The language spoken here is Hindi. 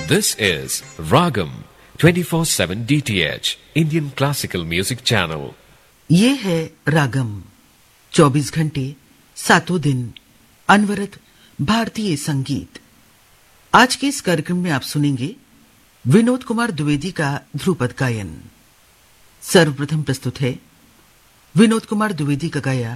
This is Ragam 24/7 DTH Indian Classical Music Channel. ये है रागम 24 घंटे 7 दिन अनवरत भारतीय संगीत। आज के इस कार्यक्रम में आप सुनेंगे विनोद कुमार द्विवेदी का ध्रुपद गायन। सर्वप्रथम प्रस्तुत है विनोद कुमार द्विवेदी का गाया